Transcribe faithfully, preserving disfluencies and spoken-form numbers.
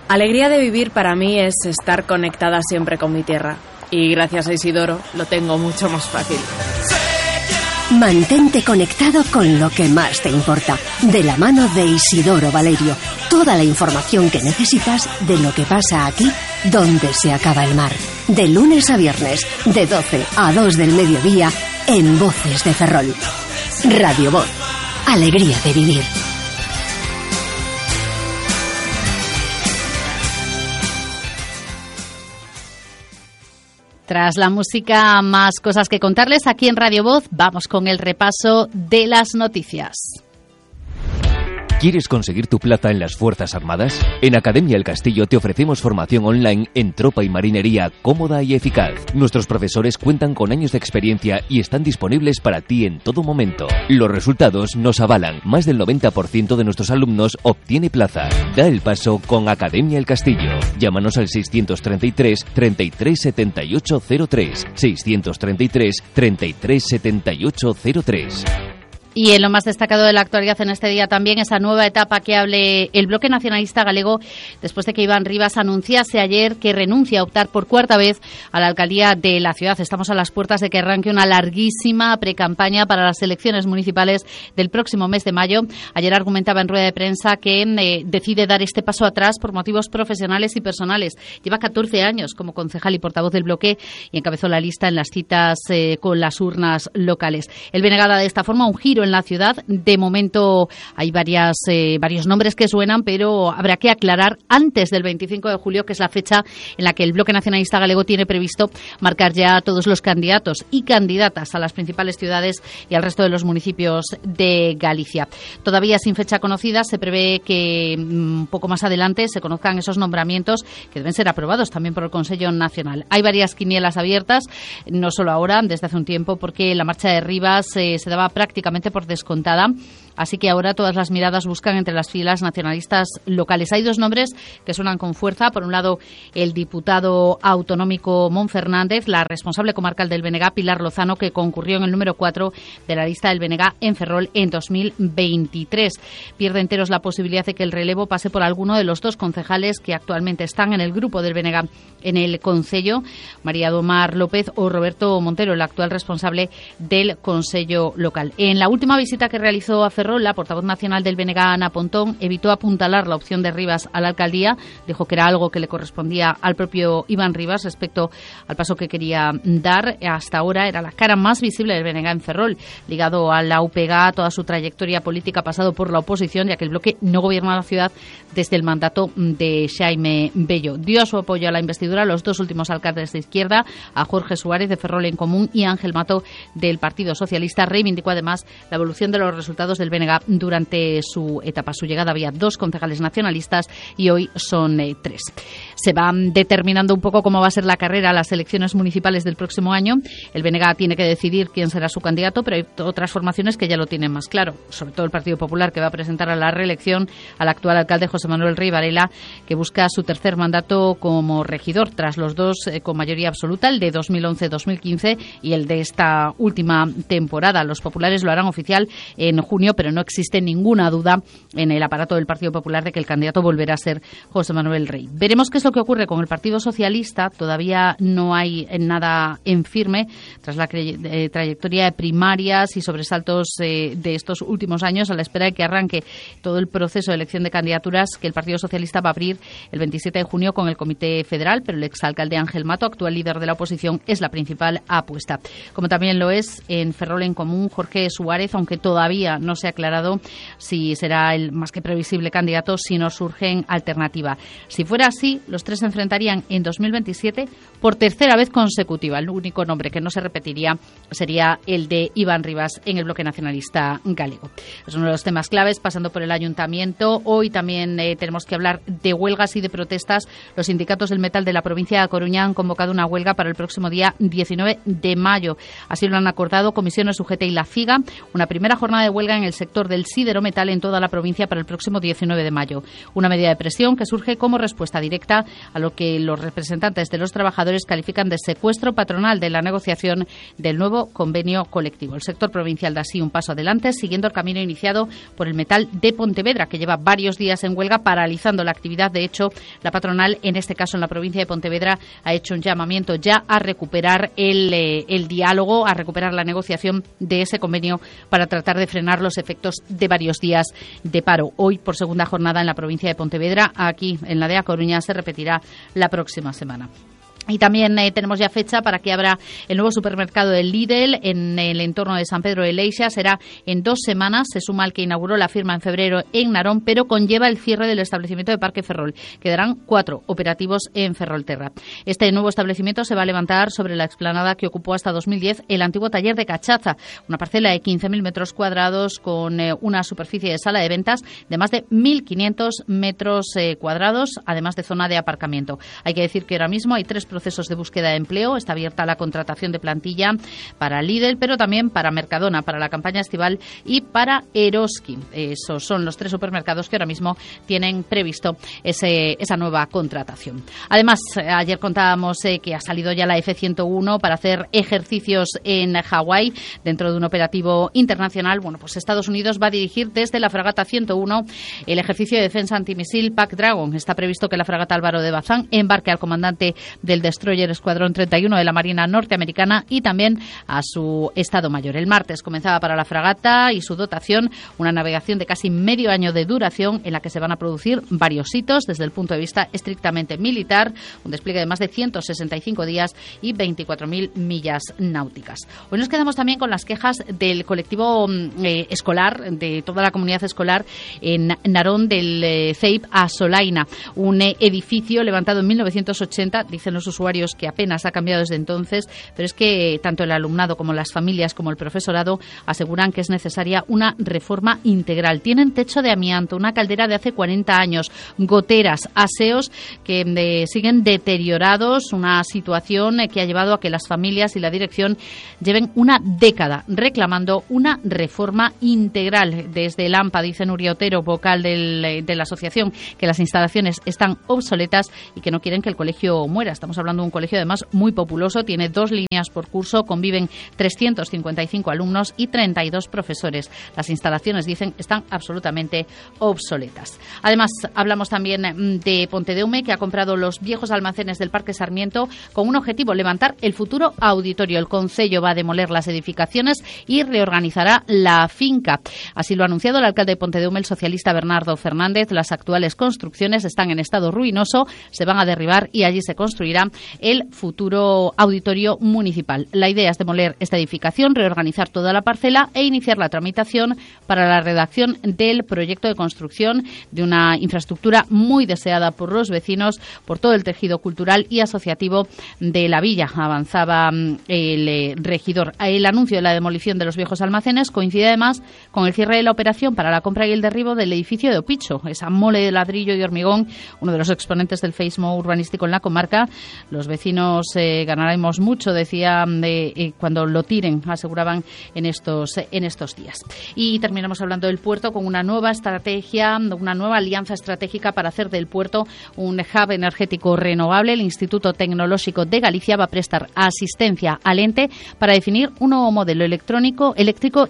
Alegría de vivir para mí es estar conectada siempre con mi tierra. Y gracias a Isidoro lo tengo mucho más fácil. Mantente conectado con lo que más te importa. De la mano de Isidoro Valerio. Toda la información que necesitas de lo que pasa aquí, donde se acaba el mar. De lunes a viernes, de doce a dos del mediodía, en Voces de Ferrol. Radio Voz. Alegría de vivir. Tras la música, más cosas que contarles aquí en Radio Voz. Vamos con el repaso de las noticias. ¿Quieres conseguir tu plaza en las Fuerzas Armadas? En Academia El Castillo te ofrecemos formación online en tropa y marinería cómoda y eficaz. Nuestros profesores cuentan con años de experiencia y están disponibles para ti en todo momento. Los resultados nos avalan. Más del noventa por ciento de nuestros alumnos obtiene plaza. Da el paso con Academia El Castillo. Llámanos al seiscientos treinta y tres, treinta y tres, setenta y ocho cero tres. seiscientos treinta y tres, treinta y tres, setenta y ocho cero tres. Y en lo más destacado de la actualidad en este día también, esa nueva etapa que hable el bloque nacionalista galego después de que Iván Rivas anunciase ayer que renuncia a optar por cuarta vez a la alcaldía de la ciudad. Estamos a las puertas de que arranque una larguísima precampaña para las elecciones municipales del próximo mes de mayo. Ayer argumentaba en rueda de prensa que eh, decide dar este paso atrás por motivos profesionales y personales. Lleva catorce años como concejal y portavoz del bloque y encabezó la lista en las citas eh, con las urnas locales. El B N G da de esta forma un giro en la ciudad. De momento hay varias, eh, varios nombres que suenan, pero habrá que aclarar antes del veinticinco de julio, que es la fecha en la que el Bloque Nacionalista Galego tiene previsto marcar ya a todos los candidatos y candidatas a las principales ciudades y al resto de los municipios de Galicia. Todavía sin fecha conocida, se prevé que un poco más adelante se conozcan esos nombramientos que deben ser aprobados también por el Consejo Nacional. Hay varias quinielas abiertas, no solo ahora, desde hace un tiempo, porque la marcha de Rivas eh, se daba prácticamente por descontada, así que ahora todas las miradas buscan entre las filas nacionalistas locales. Hay dos nombres que suenan con fuerza. Por un lado, el diputado autonómico Mon Fernández, la responsable comarcal del B N G, Pilar Lozano, que concurrió en el número cuatro de la lista del B N G en Ferrol en dos mil veintitrés. Pierde enteros la posibilidad de que el relevo pase por alguno de los dos concejales que actualmente están en el grupo del B N G en el Concello, María Domar López o Roberto Montero, el actual responsable del Concello local. En la última visita que realizó a Ferrol, la portavoz nacional del B N G, Ana Pontón, evitó apuntalar la opción de Rivas a la alcaldía. Dijo que era algo que le correspondía al propio Iván Rivas respecto al paso que quería dar. Hasta ahora era la cara más visible del B N G en Ferrol, ligado a la U P G, toda su trayectoria política ha pasado por la oposición, ya que el bloque no gobierna la ciudad desde el mandato de Xaime Bello. Dio su apoyo a la investidura a los dos últimos alcaldes de izquierda, a Jorge Suárez de Ferrol en Común y a Ángel Mato del Partido Socialista. Reivindicó además la evolución de los resultados del B N G durante su etapa. A su llegada había dos concejales nacionalistas y hoy son eh, tres. Se va determinando un poco cómo va a ser la carrera a las elecciones municipales del próximo año. El B N G tiene que decidir quién será su candidato, pero hay otras formaciones que ya lo tienen más claro, sobre todo el Partido Popular, que va a presentar a la reelección al actual alcalde José Manuel Rey Varela, que busca su tercer mandato como regidor, tras los dos eh, con mayoría absoluta, el de dos mil once dos mil quince y el de esta última temporada. Los populares lo harán oficial en junio, pero no existe ninguna duda en el aparato del Partido Popular de que el candidato volverá a ser José Manuel Rey. Veremos qué es lo que ocurre con el Partido Socialista. Todavía no hay nada en firme tras la eh, trayectoria de primarias y sobresaltos eh, de estos últimos años, a la espera de que arranque todo el proceso de elección de candidaturas que el Partido Socialista va a abrir el veintisiete de junio con el Comité Federal, pero el exalcalde Ángel Mato, actual líder de la oposición, es la principal apuesta. Como también lo es en Ferrol en Común Jorge Suárez, aunque todavía no se ha aclarado si será el más que previsible candidato si no surgen alternativa. Si fuera así, los tres se enfrentarían en dos mil veintisiete por tercera vez consecutiva. El único nombre que no se repetiría sería el de Iván Rivas en el Bloque Nacionalista Galego. Es uno de los temas claves, pasando por el Ayuntamiento. Hoy también eh, tenemos que hablar de huelgas y de protestas. Los sindicatos del metal de la provincia de Coruña han convocado una huelga para el próximo día diecinueve de mayo. Así lo han acordado Comisiones U G T y la FIGA. Una primera jornada de huelga en el sector del siderometal en toda la provincia para el próximo diecinueve de mayo. Una medida de presión que surge como respuesta directa a lo que los representantes de los trabajadores califican de secuestro patronal de la negociación del nuevo convenio colectivo. El sector provincial da así un paso adelante, siguiendo el camino iniciado por el metal de Pontevedra, que lleva varios días en huelga paralizando la actividad. De hecho, la patronal, en este caso en la provincia de Pontevedra, ha hecho un llamamiento ya a recuperar el, eh, el diálogo, a recuperar la negociación de ese convenio para tratar de frenar los efectos de varios días de paro. Hoy, por segunda jornada en la provincia de Pontevedra, aquí en la de A Coruña, se repetirá la próxima semana. Y también eh, tenemos ya fecha para que abra el nuevo supermercado del Lidl en el entorno de San Pedro de Leixa. Será en dos semanas. Se suma al que inauguró la firma en febrero en Narón, pero conlleva el cierre del establecimiento de Parque Ferrol. Quedarán cuatro operativos en Ferrolterra. Este nuevo establecimiento se va a levantar sobre la explanada que ocupó hasta dos mil diez el antiguo taller de Cachaza, una parcela de quince mil metros cuadrados con eh, una superficie de sala de ventas de más de mil quinientos metros eh, cuadrados, además de zona de aparcamiento. Hay que decir que ahora mismo hay tres procesos de búsqueda de empleo. Está abierta la contratación de plantilla para Lidl, pero también para Mercadona, para la campaña estival y para Eroski. Esos son los tres supermercados que ahora mismo tienen previsto ese, esa nueva contratación. Además, ayer contábamos eh, que ha salido ya la F ciento uno para hacer ejercicios en Hawái dentro de un operativo internacional. Bueno, pues Estados Unidos va a dirigir desde la fragata ciento uno el ejercicio de defensa antimisil Pac Dragon. Está previsto que la fragata Álvaro de Bazán embarque al comandante del Destroyer Escuadrón treinta y uno de la Marina norteamericana y también a su Estado Mayor. El martes comenzaba para la fragata y su dotación una navegación de casi medio año de duración en la que se van a producir varios hitos desde el punto de vista estrictamente militar, un despliegue de más de ciento sesenta y cinco días y veinticuatro mil millas náuticas. Hoy nos quedamos también con las quejas del colectivo eh, escolar, de toda la comunidad escolar en Narón, del eh, C E I P a Solaina, un eh, edificio levantado en mil novecientos ochenta, dicen los usuarios que apenas ha cambiado desde entonces, pero es que tanto el alumnado como las familias como el profesorado aseguran que es necesaria una reforma integral. Tienen techo de amianto, una caldera de hace cuarenta años, goteras, aseos que eh, siguen deteriorados, una situación eh, que ha llevado a que las familias y la dirección lleven una década reclamando una reforma integral. Desde el AMPA, dice Nuria Otero, vocal del, de la asociación, que las instalaciones están obsoletas y que no quieren que el colegio muera. Estamos hablando de un colegio además muy populoso, tiene dos líneas por curso, conviven trescientos cincuenta y cinco alumnos y treinta y dos profesores. Las instalaciones, dicen, están absolutamente obsoletas. Además, hablamos también de Pontedeume, que ha comprado los viejos almacenes del Parque Sarmiento con un objetivo: levantar el futuro auditorio. El concello va a demoler las edificaciones y reorganizará la finca. Así lo ha anunciado el alcalde de Pontedeume, el socialista Bernardo Fernández. Las actuales construcciones están en estado ruinoso, se van a derribar y allí se construirá el futuro auditorio municipal. La idea es demoler esta edificación, reorganizar toda la parcela e iniciar la tramitación para la redacción del proyecto de construcción de una infraestructura muy deseada por los vecinos, por todo el tejido cultural y asociativo de la villa. Avanzaba el eh, regidor. El anuncio de la demolición de los viejos almacenes coincide además con el cierre de la operación para la compra y el derribo del edificio de Opicho, esa mole de ladrillo y hormigón, uno de los exponentes del feísmo urbanístico en la comarca. Los vecinos eh, ganaremos mucho, decía, de, eh, cuando lo tiren, aseguraban en estos, eh, en estos días. Y terminamos hablando del puerto con una nueva estrategia, una nueva alianza estratégica para hacer del puerto un hub energético renovable. El Instituto Tecnológico de Galicia va a prestar asistencia al ente para definir un nuevo modelo electrónico, eléctrico